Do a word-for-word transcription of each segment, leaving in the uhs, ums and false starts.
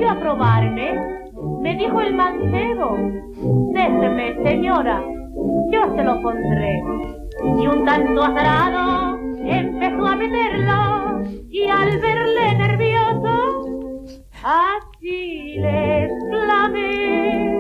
a probarme? Me dijo el mancebo. Déjeme, señora, yo se lo pondré. Y un tanto azarado empezó a meterlo, y al verle nervioso, así le exclamé: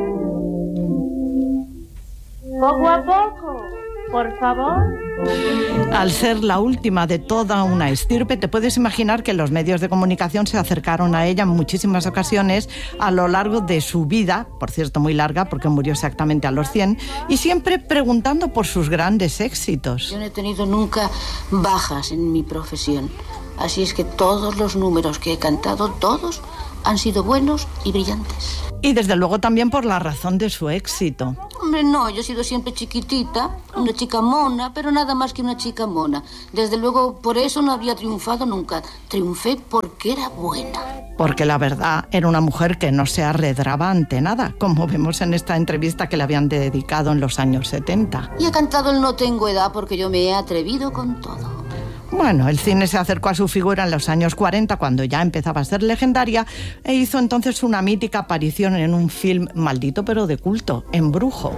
poco a poco, por favor. Al ser la última de toda una estirpe, te puedes imaginar que los medios de comunicación se acercaron a ella en muchísimas ocasiones a lo largo de su vida, por cierto muy larga porque murió exactamente a los cien, y siempre preguntando por sus grandes éxitos. Yo no he tenido nunca bajas en mi profesión, así es que todos los números que he cantado, todos, han sido buenos y brillantes. Y desde luego también por la razón de su éxito. Hombre, no, yo he sido siempre chiquitita, una chica mona, pero nada más que una chica mona. Desde luego, por eso no había triunfado nunca. Triunfé porque era buena. Porque la verdad era una mujer que no se arredraba ante nada, como vemos en esta entrevista que le habían dedicado en los años setenta. Y he cantado el No tengo edad porque yo me he atrevido con todo. Bueno, el cine se acercó a su figura en los años cuarenta, cuando ya empezaba a ser legendaria, e hizo entonces una mítica aparición en un film maldito pero de culto, Embrujo.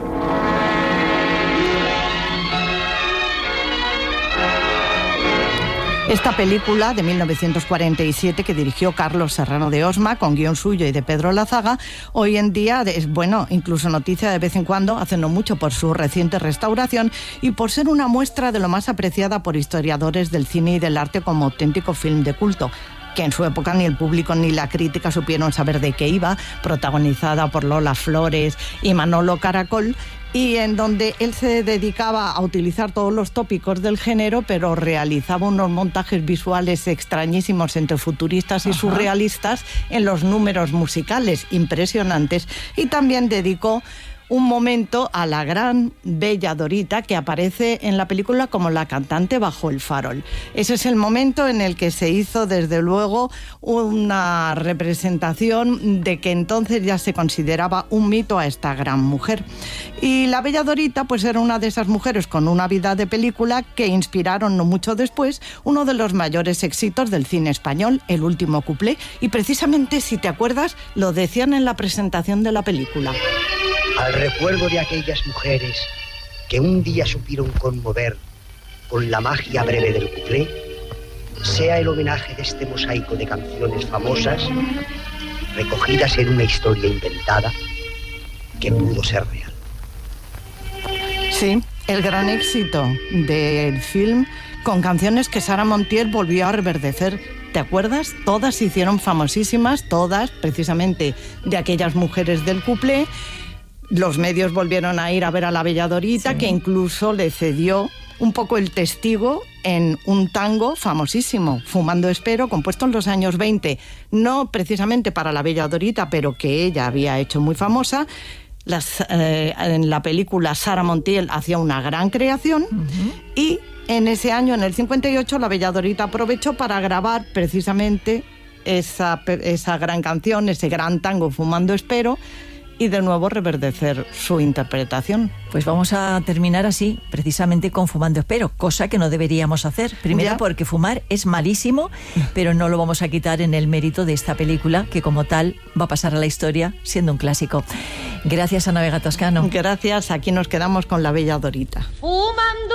Esta película de mil novecientos cuarenta y siete, que dirigió Carlos Serrano de Osma, con guión suyo y de Pedro Lazaga, hoy en día es, bueno, incluso noticia de vez en cuando, hace no mucho por su reciente restauración y por ser una muestra de lo más apreciada por historiadores del cine y del arte como auténtico film de culto, que en su época ni el público ni la crítica supieron saber de qué iba, protagonizada por Lola Flores y Manolo Caracol, y en donde él se dedicaba a utilizar todos los tópicos del género, pero realizaba unos montajes visuales extrañísimos entre futuristas y Ajá. surrealistas en los números musicales impresionantes, y también dedicó un momento a la gran bella Dorita, que aparece en la película como la cantante bajo el farol. Ese es el momento en el que se hizo, desde luego, una representación de que entonces ya se consideraba un mito a esta gran mujer. Y la bella Dorita pues era una de esas mujeres con una vida de película que inspiraron no mucho después uno de los mayores éxitos del cine español, El último cuplé, y precisamente, si te acuerdas, lo decían en la presentación de la película. Al recuerdo de aquellas mujeres que un día supieron conmover con la magia breve del cuplé, sea el homenaje de este mosaico de canciones famosas recogidas en una historia inventada que pudo ser real. Sí, el gran éxito del film, con canciones que Sara Montiel volvió a reverdecer. ¿Te acuerdas? Todas se hicieron famosísimas, todas precisamente de aquellas mujeres del cuplé. Los medios volvieron a ir a ver a la bella Dorita, sí. que incluso le cedió un poco el testigo en un tango famosísimo, Fumando Espero, compuesto en los años veinte, no precisamente para la bella Dorita, pero que ella había hecho muy famosa. Las, eh, en la película Sara Montiel hacía una gran creación, uh-huh. y en ese año, en el cincuenta y ocho, la bella Dorita aprovechó para grabar precisamente esa, esa gran canción, ese gran tango, Fumando Espero, y de nuevo reverdecer su interpretación. Pues vamos a terminar así, precisamente con Fumando Espero, cosa que no deberíamos hacer. Primero ¿Ya? porque fumar es malísimo, pero no lo vamos a quitar en el mérito de esta película, que como tal va a pasar a la historia siendo un clásico. Gracias, Ana Vega Toscano. Gracias, aquí nos quedamos con la bella Dorita. Fumando